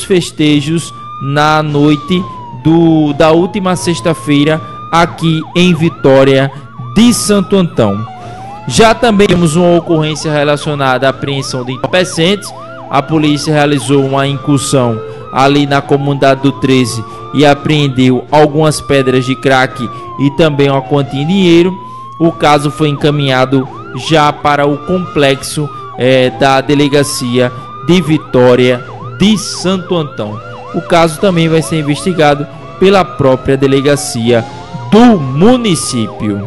dos festejos na noite da última sexta-feira aqui em Vitória de Santo Antão. Já também temos uma ocorrência relacionada à apreensão de entorpecentes. A polícia realizou uma incursão ali na comunidade do 13 e apreendeu algumas pedras de crack e também uma quantia em dinheiro. O caso foi encaminhado já para o complexo da delegacia de Vitória de Santo Antão. O caso também vai ser investigado pela própria delegacia do município.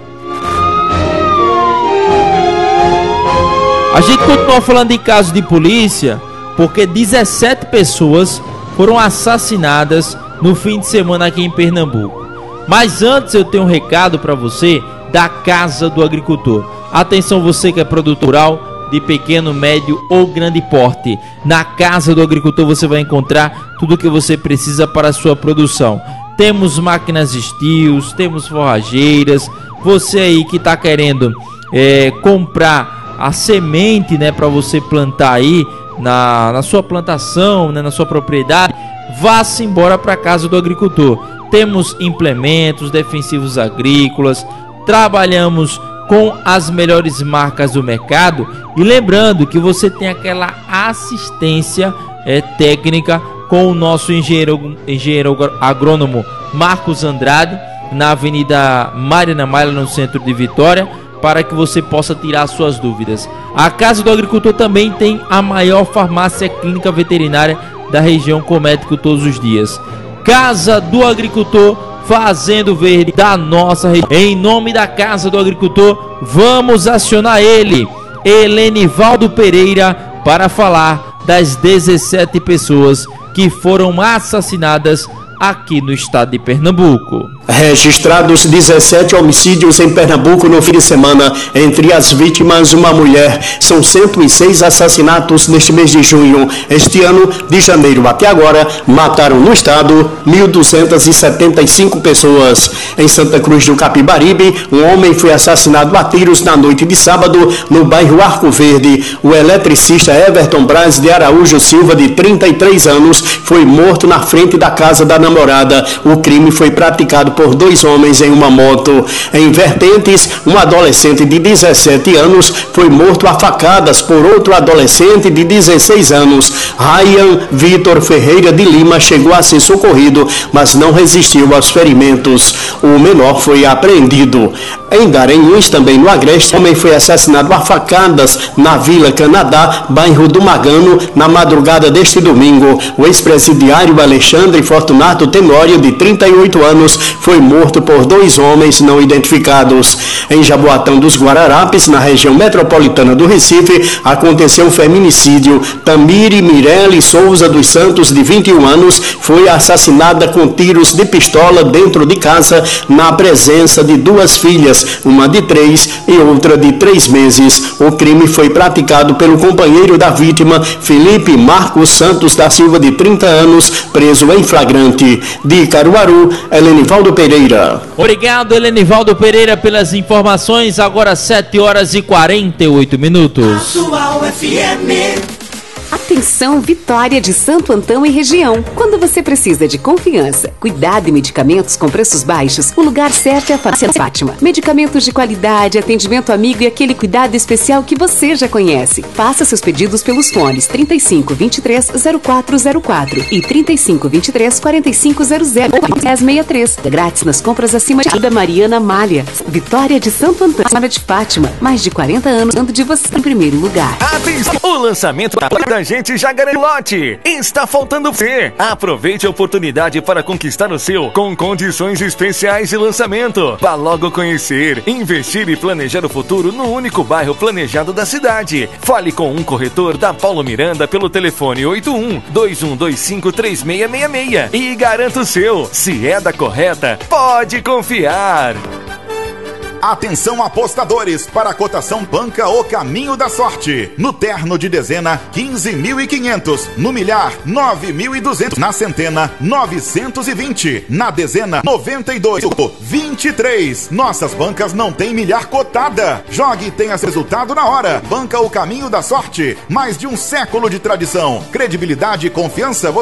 A gente continua falando de casos de polícia, porque 17 pessoas foram assassinadas no fim de semana aqui em Pernambuco. Mas antes eu tenho um recado para você da Casa do Agricultor. Atenção, você que é produtor rural de pequeno, médio ou grande porte. Na Casa do Agricultor você vai encontrar tudo o que você precisa para a sua produção. Temos máquinas estios, temos forrageiras. Você aí que está querendo comprar a semente, né, para você plantar aí na sua plantação, né, na sua propriedade, vá-se embora para a Casa do Agricultor. Temos implementos defensivos agrícolas, trabalhamos com as melhores marcas do mercado e lembrando que você tem aquela assistência técnica com o nosso engenheiro agrônomo Marcos Andrade na Avenida Mariana Maia, no centro de Vitória, para que você possa tirar suas dúvidas. A Casa do Agricultor também tem a maior farmácia clínica veterinária da região com médico todos os dias. Casa do Agricultor, fazendo verde da nossa região. Em nome da Casa do Agricultor, vamos acionar ele, Helenivaldo Pereira, para falar das 17 pessoas que foram assassinadas aqui no estado de Pernambuco. Registrados 17 homicídios em Pernambuco no fim de semana. Entre as vítimas, uma mulher. São 106 assassinatos neste mês de junho. Este ano, de janeiro até agora, mataram no estado 1.275 pessoas. Em Santa Cruz do Capibaribe, um homem foi assassinado a tiros na noite de sábado no bairro Arco Verde. O eletricista Everton Braz de Araújo Silva, de 33 anos, foi morto na frente da casa da namorada. O crime foi praticado por dois homens em uma moto. Em Vertentes, um adolescente de 17 anos foi morto a facadas por outro adolescente de 16 anos. Ryan Vitor Ferreira de Lima chegou a ser socorrido, mas não resistiu aos ferimentos. O menor foi apreendido. Em Garanhuns, também no Agreste, um homem foi assassinado a facadas na Vila Canadá, bairro do Magano, na madrugada deste domingo. O ex-presidiário Alexandre Fortunato Tenório, de 38 anos, foi morto por dois homens não identificados. Em Jaboatão dos Guararapes, na região metropolitana do Recife, aconteceu um feminicídio. Tamiri Mirelle Souza dos Santos, de 21 anos, foi assassinada com tiros de pistola dentro de casa, na presença de duas filhas, uma de 3 e outra de 3 meses. O crime foi praticado pelo companheiro da vítima, Felipe Marcos Santos da Silva, de 30 anos, preso em flagrante. De Caruaru, Helenivaldo Pereira. Obrigado, Helenivaldo Pereira, pelas informações. Agora 7h48. Atual FM. Atenção, Vitória de Santo Antão e região. Quando você precisa de confiança, cuidado e medicamentos com preços baixos, o lugar certo é a Farmácia Fátima. Medicamentos de qualidade, atendimento amigo e aquele cuidado especial que você já conhece. Faça seus pedidos pelos fones 3523-0404 e 3523-4500 1063. Grátis nas compras acima de da Mariana Malha. Vitória de Santo Antão, Farmácia de Fátima. Mais de 40 anos dando de você em primeiro lugar. Atenção! O lançamento da gente já garantiu lote. Está faltando você. Aproveite a oportunidade para conquistar o seu com condições especiais de lançamento. Vá logo conhecer, investir e planejar o futuro no único bairro planejado da cidade. Fale com um corretor da Paulo Miranda pelo telefone 81-2125-3666 e garanta o seu. Se é da correta, pode confiar. Atenção, apostadores, para a cotação banca O Caminho da Sorte. No terno de dezena, 15.500. No milhar, 9.200. Na centena, 920. Na dezena, 92. 23. Nossas bancas não têm milhar cotada. Jogue e tenha resultado na hora. Banca O Caminho da Sorte. Mais de um século de tradição. Credibilidade e confiança